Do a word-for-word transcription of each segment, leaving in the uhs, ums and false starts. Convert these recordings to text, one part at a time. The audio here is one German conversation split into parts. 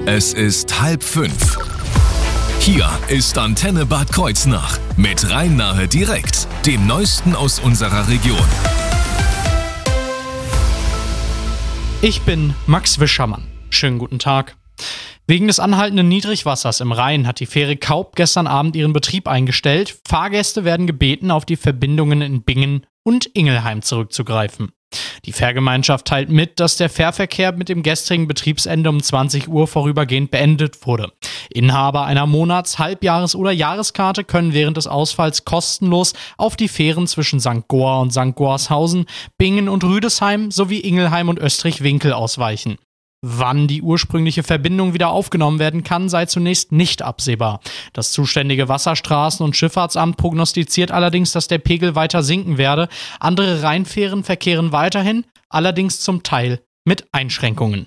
Es ist halb fünf. Hier ist Antenne Bad Kreuznach mit Rhein-Nahe direkt, dem Neuesten aus unserer Region. Ich bin Max Wischermann. Schönen guten Tag. Wegen des anhaltenden Niedrigwassers im Rhein hat die Fähre Kaup gestern Abend ihren Betrieb eingestellt. Fahrgäste werden gebeten, auf die Verbindungen in Bingen und Ingelheim zurückzugreifen. Die Fährgemeinschaft teilt mit, dass der Fährverkehr mit dem gestrigen Betriebsende um zwanzig Uhr vorübergehend beendet wurde. Inhaber einer Monats-, Halbjahres- oder Jahreskarte können während des Ausfalls kostenlos auf die Fähren zwischen Sankt Goar und Sankt Goarshausen, Bingen und Rüdesheim sowie Ingelheim und Österreich-Winkel ausweichen. Wann die ursprüngliche Verbindung wieder aufgenommen werden kann, sei zunächst nicht absehbar. Das zuständige Wasserstraßen- und Schifffahrtsamt prognostiziert allerdings, dass der Pegel weiter sinken werde. Andere Rheinfähren verkehren weiterhin, allerdings zum Teil mit Einschränkungen.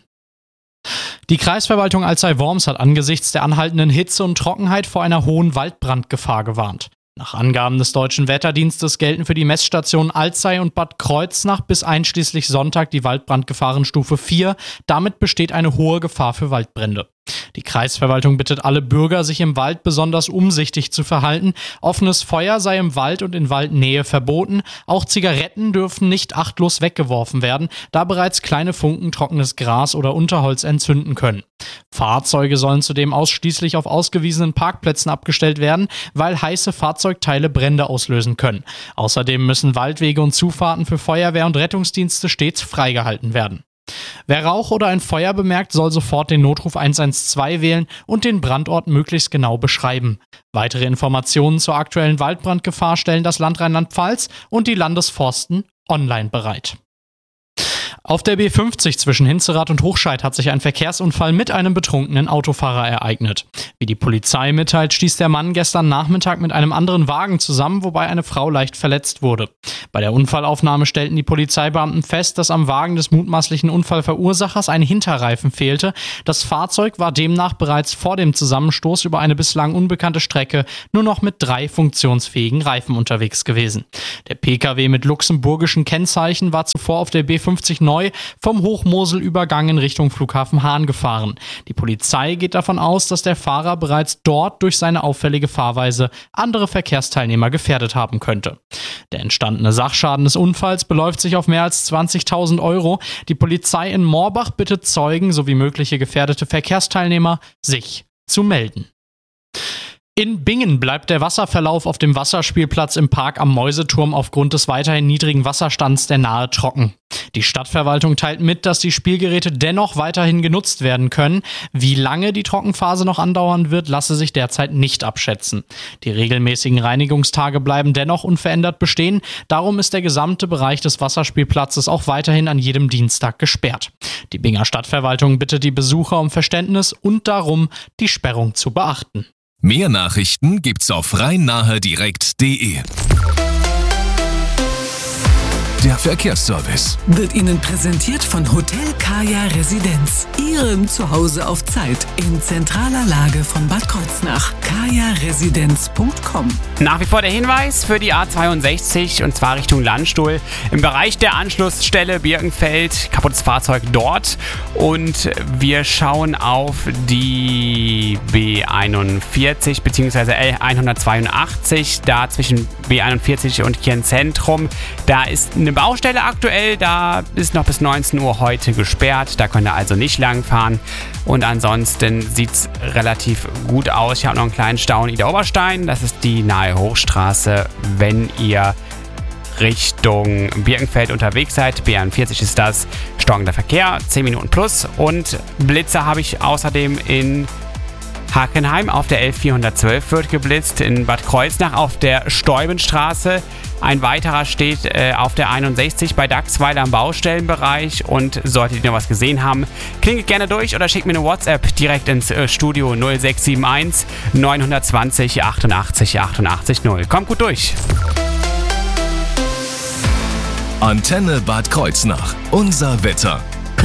Die Kreisverwaltung Alzey-Worms hat angesichts der anhaltenden Hitze und Trockenheit vor einer hohen Waldbrandgefahr gewarnt. Nach Angaben des Deutschen Wetterdienstes gelten für die Messstationen Alzey und Bad Kreuznach bis einschließlich Sonntag die Waldbrandgefahrenstufe vier. Damit besteht eine hohe Gefahr für Waldbrände. Die Kreisverwaltung bittet alle Bürger, sich im Wald besonders umsichtig zu verhalten. Offenes Feuer sei im Wald und in Waldnähe verboten. Auch Zigaretten dürfen nicht achtlos weggeworfen werden, da bereits kleine Funken trockenes Gras oder Unterholz entzünden können. Fahrzeuge sollen zudem ausschließlich auf ausgewiesenen Parkplätzen abgestellt werden, weil heiße Fahrzeugteile Brände auslösen können. Außerdem müssen Waldwege und Zufahrten für Feuerwehr und Rettungsdienste stets freigehalten werden. Wer Rauch oder ein Feuer bemerkt, soll sofort den Notruf eins eins zwei wählen und den Brandort möglichst genau beschreiben. Weitere Informationen zur aktuellen Waldbrandgefahr stellen das Land Rheinland-Pfalz und die Landesforsten online bereit. Auf der B fünfzig zwischen Hinzerath und Hochscheid hat sich ein Verkehrsunfall mit einem betrunkenen Autofahrer ereignet. Wie die Polizei mitteilt, stieß der Mann gestern Nachmittag mit einem anderen Wagen zusammen, wobei eine Frau leicht verletzt wurde. Bei der Unfallaufnahme stellten die Polizeibeamten fest, dass am Wagen des mutmaßlichen Unfallverursachers ein Hinterreifen fehlte. Das Fahrzeug war demnach bereits vor dem Zusammenstoß über eine bislang unbekannte Strecke nur noch mit drei funktionsfähigen Reifen unterwegs gewesen. Der Pkw mit luxemburgischen Kennzeichen war zuvor auf der B fünfzig neu vom Hochmoselübergang in Richtung Flughafen Hahn gefahren. Die Polizei geht davon aus, dass der Fahrer bereits dort durch seine auffällige Fahrweise andere Verkehrsteilnehmer gefährdet haben könnte. Der entstandene Sachschaden des Unfalls beläuft sich auf mehr als zwanzigtausend Euro. Die Polizei in Morbach bittet Zeugen sowie mögliche gefährdete Verkehrsteilnehmer, sich zu melden. In Bingen bleibt der Wasserverlauf auf dem Wasserspielplatz im Park am Mäuseturm aufgrund des weiterhin niedrigen Wasserstands der Nahe trocken. Die Stadtverwaltung teilt mit, dass die Spielgeräte dennoch weiterhin genutzt werden können. Wie lange die Trockenphase noch andauern wird, lasse sich derzeit nicht abschätzen. Die regelmäßigen Reinigungstage bleiben dennoch unverändert bestehen. Darum ist der gesamte Bereich des Wasserspielplatzes auch weiterhin an jedem Dienstag gesperrt. Die Binger Stadtverwaltung bittet die Besucher um Verständnis und darum, die Sperrung zu beachten. Mehr Nachrichten gibt's auf rhein-nahe direkt punkt de. Der Verkehrsservice wird Ihnen präsentiert von Hotel Kaya Residenz. Ihrem Zuhause auf Zeit in zentraler Lage von Bad Kreuznach. kaya residenz punkt com. Nach wie vor der Hinweis für die A zweiundsechzig und zwar Richtung Landstuhl. Im Bereich der Anschlussstelle Birkenfeld, kaputtes Fahrzeug dort. Und wir schauen auf die B einundvierzig bzw. L hundertzweiundachtzig, da zwischen B einundvierzig und Kirchenzentrum. Da ist eine Baustelle aktuell, da ist noch bis neunzehn Uhr heute gesperrt, da könnt ihr also nicht lang fahren. Und ansonsten sieht es relativ gut aus. Ich habe noch einen kleinen Stau in Idar-Oberstein, das ist die nahe Hochstraße, wenn ihr Richtung Birkenfeld unterwegs seid. B einundvierzig ist das, stockender Verkehr, zehn Minuten plus. Und Blitzer habe ich außerdem in Hackenheim auf der L vierhundertzwölf wird geblitzt, in Bad Kreuznach auf der Stäubenstraße. Ein weiterer steht äh, auf der einundsechzig bei Dachsweiler am Baustellenbereich. Und solltet ihr noch was gesehen haben, klingelt gerne durch oder schickt mir eine WhatsApp direkt ins äh, Studio null sechs sieben eins neun zwei null achtundachtzig achtundachtzig null. Kommt gut durch. Antenne Bad Kreuznach. Unser Wetter.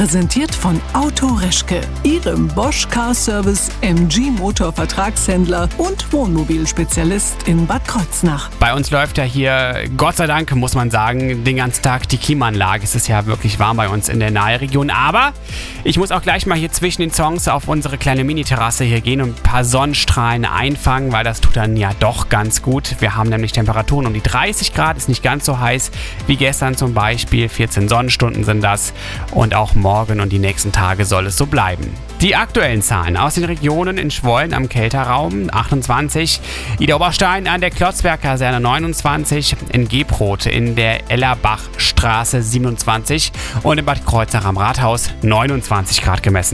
Präsentiert von Auto Reschke, Ihrem Bosch Car Service M G Motor Vertragshändler und Wohnmobilspezialist in Bad Kreuznach. Bei uns läuft ja hier, Gott sei Dank, muss man sagen, den ganzen Tag die Klimaanlage. Es ist ja wirklich warm bei uns in der Nahregion. Aber ich muss auch gleich mal hier zwischen den Songs auf unsere kleine Mini-Terrasse hier gehen und ein paar Sonnenstrahlen einfangen, weil das tut dann ja doch ganz gut. Wir haben nämlich Temperaturen um die dreißig Grad, ist nicht ganz so heiß wie gestern zum Beispiel. vierzehn Sonnenstunden sind das und auch morgen und die nächsten Tage soll es so bleiben. Die aktuellen Zahlen aus den Regionen: in Schwollen am Kelterraum achtundzwanzig, Idar-Oberstein an der Klotzberg-Kaserne neunundzwanzig, in Gebroth in der Ellerbachstraße siebenundzwanzig und in Bad Kreuznach am Rathaus neunundzwanzig Grad gemessen.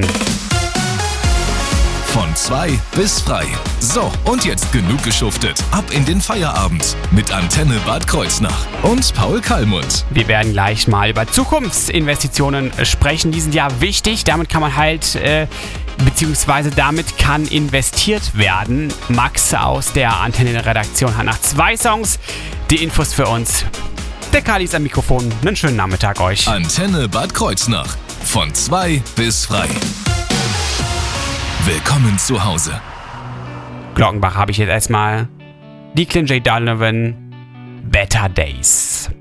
Von zwei bis frei. So, und jetzt genug geschuftet. Ab in den Feierabend mit Antenne Bad Kreuznach und Paul Kallmund. Wir werden gleich mal über Zukunftsinvestitionen sprechen. Die sind ja wichtig. Damit kann man halt, äh, beziehungsweise damit kann investiert werden. Max aus der Antenne-Redaktion hat nach zwei Songs die Infos für uns. Der Kali ist am Mikrofon. Einen schönen Nachmittag euch. Antenne Bad Kreuznach. Von zwei bis frei. Willkommen zu Hause. Glockenbach habe ich jetzt erstmal. Die Clint J. Donovan, Better Days.